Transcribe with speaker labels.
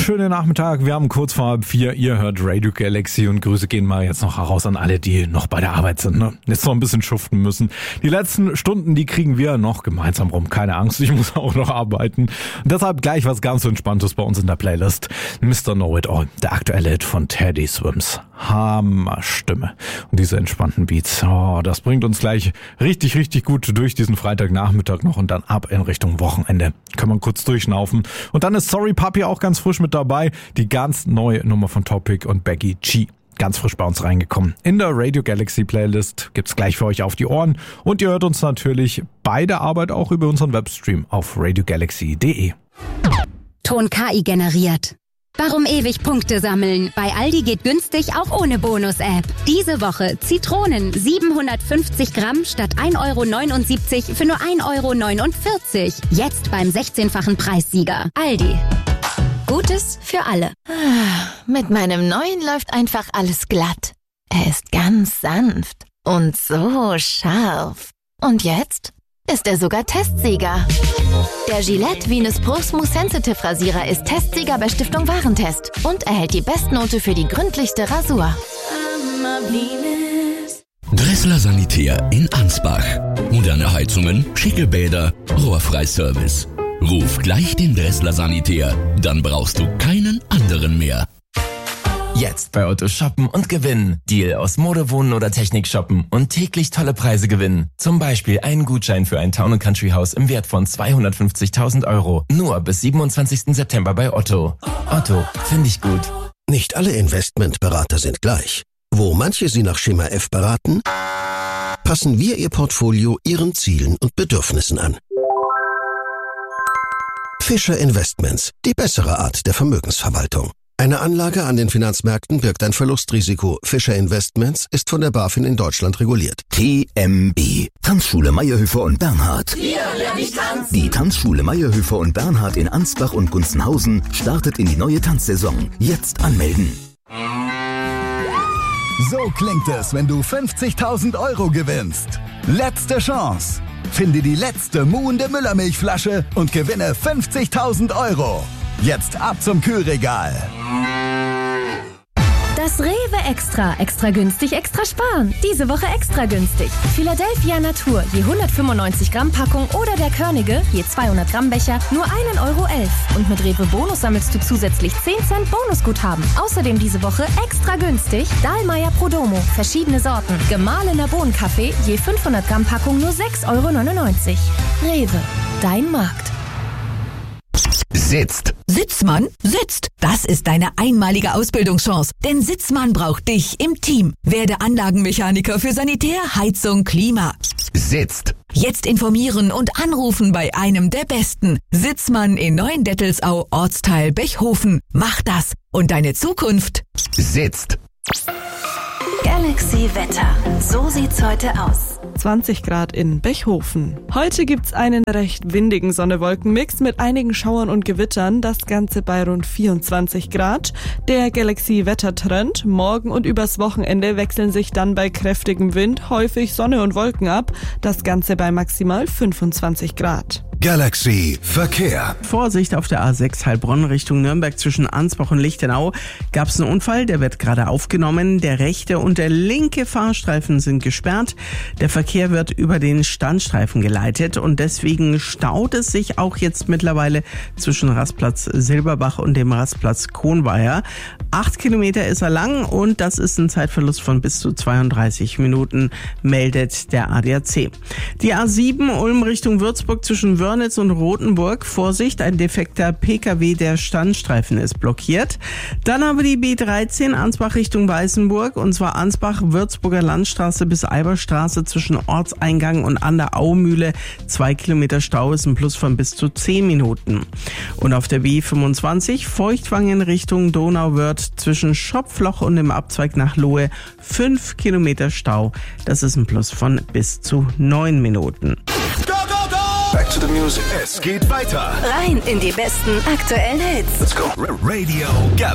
Speaker 1: wunderschönen Nachmittag. Wir haben kurz vor 4. Ihr hört Radio Galaxy und Grüße gehen mal jetzt noch heraus an alle, die noch bei der Arbeit sind. Ne? Jetzt noch ein bisschen schuften müssen. Die letzten Stunden, die kriegen wir noch gemeinsam rum. Keine Angst, ich muss auch noch arbeiten. Und deshalb gleich was ganz Entspanntes bei uns in der Playlist. Mr. Know-It-All, der aktuelle Hit von Teddy Swims. Hammerstimme. Und diese entspannten Beats, das bringt uns gleich richtig, richtig gut durch diesen Freitagnachmittag noch und dann ab in Richtung Wochenende. Können wir kurz durchschnaufen. Und dann ist Sorry Papi auch ganz frisch mit dabei. Die ganz neue Nummer von Topic und Becky G. Ganz frisch bei uns reingekommen. In der Radio Galaxy Playlist gibt's gleich für euch auf die Ohren. Und ihr hört uns natürlich bei der Arbeit auch über unseren Webstream auf radiogalaxy.de.
Speaker 2: Ton KI generiert. Warum ewig Punkte sammeln? Bei Aldi geht günstig auch ohne Bonus-App. Diese Woche Zitronen 750 Gramm statt 1,79 € für nur 1,49 €. Jetzt beim 16-fachen Preissieger. Aldi. Gutes für alle.
Speaker 3: Mit meinem neuen läuft einfach alles glatt. Er ist ganz sanft und so scharf. Und jetzt ist er sogar Testsieger. Der Gillette Venus Pro Smooth Sensitive Rasierer ist Testsieger bei Stiftung Warentest und erhält die Bestnote für die gründlichste Rasur.
Speaker 4: Dressler Sanitär in Ansbach. Moderne Heizungen, schicke Bäder, Rohrfreiservice. Ruf gleich den Dressler Sanitär, dann brauchst du keinen anderen mehr.
Speaker 5: Jetzt bei Otto shoppen und gewinnen. Deal aus Mode, Wohnen oder Technik shoppen und täglich tolle Preise gewinnen. Zum Beispiel einen Gutschein für ein Town & Country Haus im Wert von 250.000 €. Nur bis 27. September bei Otto. Otto, finde ich gut.
Speaker 6: Nicht alle Investmentberater sind gleich. Wo manche Sie nach Schema F beraten, passen wir Ihr Portfolio Ihren Zielen und Bedürfnissen an. Fischer Investments, die bessere Art der Vermögensverwaltung. Eine Anlage an den Finanzmärkten birgt ein Verlustrisiko. Fischer Investments ist von der BaFin in Deutschland reguliert.
Speaker 4: TMB. Tanzschule Meyerhöfer und Bernhard.
Speaker 7: Hier lerne ich tanzen.
Speaker 4: Die Tanzschule Meyerhöfer und Bernhard in Ansbach und Gunzenhausen startet in die neue Tanzsaison. Jetzt anmelden.
Speaker 8: So klingt es, wenn du 50.000 € gewinnst. Letzte Chance. Finde die letzte muhende Müllermilchflasche und gewinne 50.000 €. Jetzt ab zum Kühlregal.
Speaker 9: Das Rewe Extra. Extra günstig, extra sparen. Diese Woche extra günstig. Philadelphia Natur, je 195 Gramm Packung oder der Körnige, je 200 Gramm Becher, nur 1,11 €. Und mit Rewe Bonus sammelst du zusätzlich 10 Cent Bonusguthaben. Außerdem diese Woche extra günstig Dahlmeier Prodomo, verschiedene Sorten. Gemahlener Bohnenkaffee, je 500 Gramm Packung, nur 6,99 €. Rewe, dein Markt.
Speaker 4: Sitzt.
Speaker 10: Sitzmann sitzt. Das ist deine einmalige Ausbildungschance. Denn Sitzmann braucht dich im Team. Werde Anlagenmechaniker für Sanitär, Heizung, Klima.
Speaker 4: Sitzt.
Speaker 10: Jetzt informieren und anrufen bei einem der Besten. Sitzmann in Neuendettelsau, Ortsteil Bechhofen. Mach das und deine Zukunft
Speaker 4: sitzt.
Speaker 3: Galaxy Wetter. So sieht's heute aus.
Speaker 11: 20 Grad in Bechhofen. Heute gibt's einen recht windigen Sonne-Wolken-Mix mit einigen Schauern und Gewittern. Das Ganze bei rund 24 Grad. Der Galaxy-Wettertrend. Morgen und übers Wochenende wechseln sich dann bei kräftigem Wind häufig Sonne und Wolken ab. Das Ganze bei maximal 25 Grad.
Speaker 8: Galaxy Verkehr.
Speaker 12: Vorsicht auf der A6 Heilbronn Richtung Nürnberg zwischen Ansbach und Lichtenau. Gab es einen Unfall, der wird gerade aufgenommen. Der rechte und der linke Fahrstreifen sind gesperrt. Der Verkehr wird über den Standstreifen geleitet und deswegen staut es sich auch jetzt mittlerweile zwischen Rastplatz Silberbach und dem Rastplatz Kohnweiher. 8 Kilometer ist er lang und das ist ein Zeitverlust von bis zu 32 Minuten, meldet der ADAC. Die A7 Ulm Richtung Würzburg zwischen Wörnitz und Rothenburg. Vorsicht, ein defekter PKW, der Standstreifen ist blockiert. Dann haben wir die B13 Ansbach Richtung Weißenburg und zwar Ansbach-Würzburger Landstraße bis Eiberstraße zwischen Ortseingang und an der Aumühle. 2 Kilometer Stau ist ein Plus von bis zu 10 Minuten. Und auf der B25 Feuchtwangen Richtung Donauwörth zwischen Schopfloch und dem Abzweig nach Lohe 5 Kilometer Stau. Das ist ein Plus von bis zu 9 Minuten.
Speaker 8: Back to the music. Es geht weiter.
Speaker 3: Rein in die besten aktuellen Hits.
Speaker 8: Let's go. Radio Galaxy.